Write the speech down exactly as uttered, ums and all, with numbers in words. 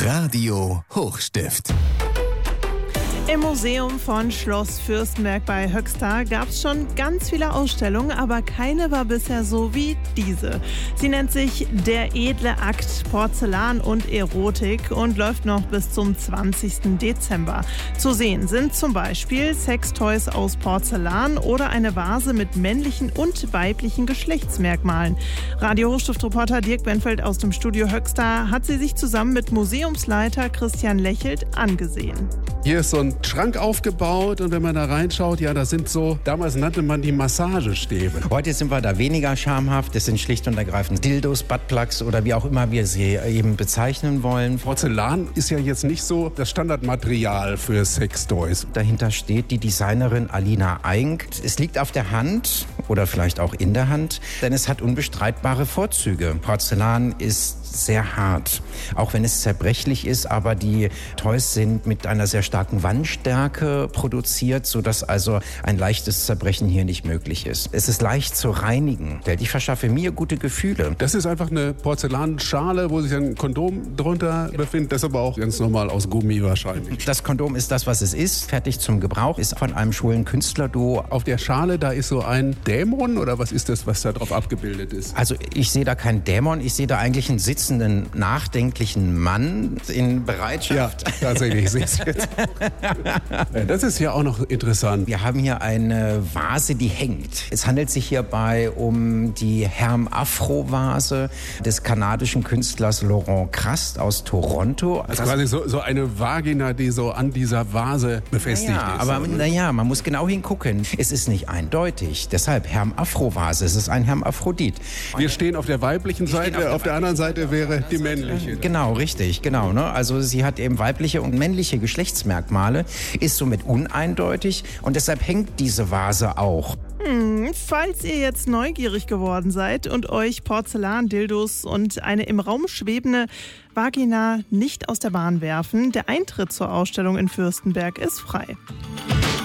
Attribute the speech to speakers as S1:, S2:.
S1: Radio Hochstift.
S2: Im Museum von Schloss Fürstenberg bei Höxter gab es schon ganz viele Ausstellungen, aber keine war bisher so wie diese. Sie nennt sich Der edle Akt Porzellan und Erotik und läuft noch bis zum zwanzigsten Dezember. Zu sehen sind zum Beispiel Sextoys aus Porzellan oder eine Vase mit männlichen und weiblichen Geschlechtsmerkmalen. Radio Hochstift-Reporter Dirk Benfeld aus dem Studio Höxter hat sie sich zusammen mit Museumsleiter Christian Lechelt angesehen.
S3: Hier ist so ein Schrank aufgebaut und wenn man da reinschaut, ja, das sind so, damals nannte man die Massagestäbe.
S4: Heute sind wir da weniger schamhaft, das sind schlicht und ergreifend Dildos, Buttplugs oder wie auch immer wir sie eben bezeichnen wollen.
S3: Porzellan ist ja jetzt nicht so das Standardmaterial für Sextoys.
S4: Dahinter steht die Designerin Alina Eink. Es liegt auf der Hand oder vielleicht auch in der Hand, denn es hat unbestreitbare Vorzüge. Porzellan ist sehr hart, auch wenn es zerbrechlich ist, aber die Toys sind mit einer sehr starken Wandstärke produziert, sodass also ein leichtes Zerbrechen hier nicht möglich ist. Es ist leicht zu reinigen. Ich verschaffe mir gute Gefühle.
S3: Das ist einfach eine Porzellanschale, wo sich ein Kondom drunter befindet. Das ist aber auch ganz normal aus Gummi wahrscheinlich.
S4: Das Kondom ist das, was es ist, fertig zum Gebrauch, ist von einem schwulen Künstlerduo.
S3: Auf der Schale, da ist so ein Dämon oder was ist das, was da drauf abgebildet ist?
S4: Also ich sehe da keinen Dämon, ich sehe da eigentlich einen sitzenden, nachdenklichen Mann in Bereitschaft.
S3: Ja, tatsächlich, ich sehe es jetzt. Das ist ja auch noch interessant.
S4: Wir haben hier eine Vase, die hängt. Es handelt sich hierbei um die Herm-Afro-Vase des kanadischen Künstlers Laurent Krast aus Toronto.
S3: Also quasi so, so eine Vagina, die so an dieser Vase befestigt
S4: ja,
S3: ist.
S4: Aber naja, man muss genau hingucken. Es ist nicht eindeutig. Deshalb Herm-Afro-Vase. Es ist ein Hermaphrodit.
S3: Wir stehen auf der weiblichen Seite, auf der, auf der anderen Seite wäre die männliche.
S4: Genau, richtig, genau. Ne? Also sie hat eben weibliche und männliche Geschlechtsmerkmale, ist somit uneindeutig und deshalb hängt diese Vase auch.
S2: Hm, falls ihr jetzt neugierig geworden seid und euch Porzellan-Dildos und eine im Raum schwebende Vagina nicht aus der Bahn werfen, der Eintritt zur Ausstellung in Fürstenberg ist frei.